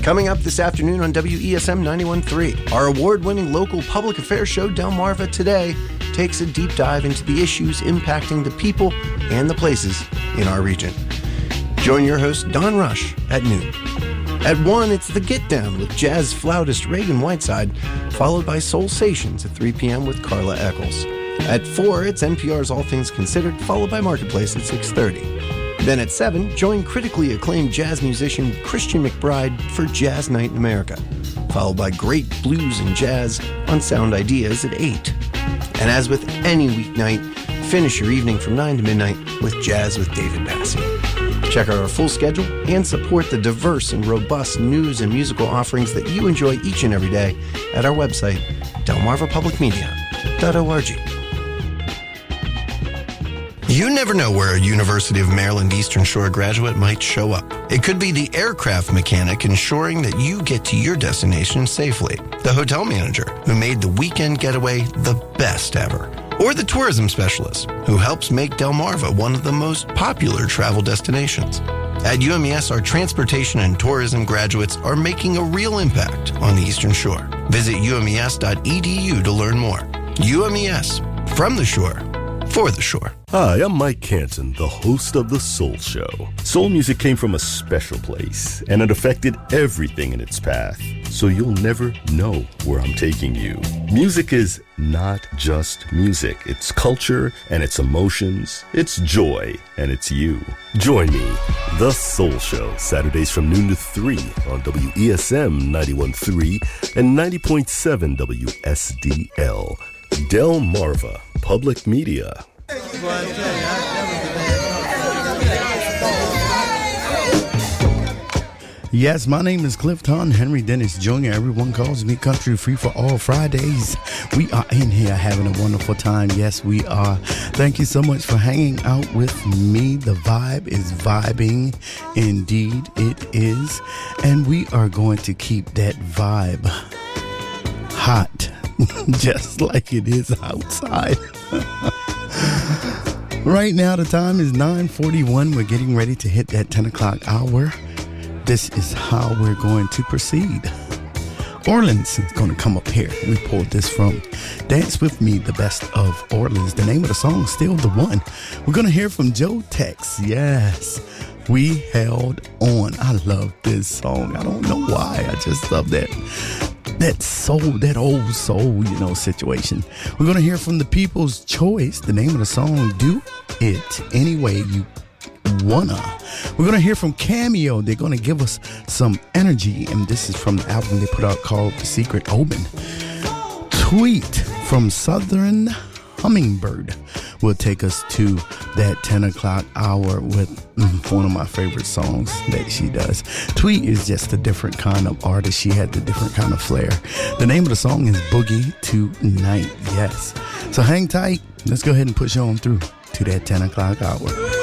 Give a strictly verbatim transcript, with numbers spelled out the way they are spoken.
Coming up this afternoon on W E S M ninety-one point three, our award-winning local public affairs show, Delmarva Today, takes a deep dive into the issues impacting the people and the places in our region. Join your host, Don Rush, at noon. At one, it's The Get Down with jazz flautist Reagan Whiteside, followed by Soul Stations at three p.m. with Carla Eccles. At four, it's N P R's All Things Considered, followed by Marketplace at six thirty. Then at seven, join critically acclaimed jazz musician Christian McBride for Jazz Night in America, followed by great blues and jazz on Sound Ideas at eight. And as with any weeknight, finish your evening from nine to midnight with Jazz with David Bassi. Check out our full schedule and support the diverse and robust news and musical offerings that you enjoy each and every day at our website, delmarva public media dot org. You never know where a University of Maryland Eastern Shore graduate might show up. It could be the aircraft mechanic ensuring that you get to your destination safely, the hotel manager who made the weekend getaway the best ever, or the tourism specialist who helps make Delmarva one of the most popular travel destinations. At U M E S, our transportation and tourism graduates are making a real impact on the Eastern Shore. Visit U M E S dot E D U to learn more. U M E S, from the shore, for the shore. Hi, I'm Mike Canton, the host of The Soul Show. Soul music came from a special place, and it affected everything in its path. So you'll never know where I'm taking you. Music is not just music. It's culture and it's emotions. It's joy and it's you. Join me, The Soul Show, Saturdays from noon to three on W E S M ninety-one point three and ninety point seven W S D L. Delmarva Public Media. Yes, my name is Clifton Henry Dennis Junior Everyone calls me Country Free for All Fridays. We are in here having a wonderful time. Yes, we are. Thank you so much for hanging out with me. The vibe is vibing. Indeed, it is. And we are going to keep that vibe hot, just like it is outside. Right now, the time is nine forty-one. We're getting ready to hit that ten o'clock hour. This is how we're going to proceed. Orleans is going to come up here. We pulled this from Dance With Me, the best of Orleans. The name of the song is still the one. We're going to hear from Joe Tex. Yes, We Held On. I love this song. I don't know why. I just love that. That soul, that old soul, you know, situation. We're going to hear from the People's Choice. The name of the song, Do It Any Way You Wanna. We're going to hear from Cameo. They're going to give us some energy. And this is from the album they put out called The Secret Omen. Tweet from Southern Hummingbird will take us to that ten o'clock hour with mm, one of my favorite songs that she does. Tweet is just a different kind of artist. She had the different kind of flair. The name of the song is Boogie Tonight. Yes. So hang tight. Let's go ahead and push on through to that ten o'clock hour.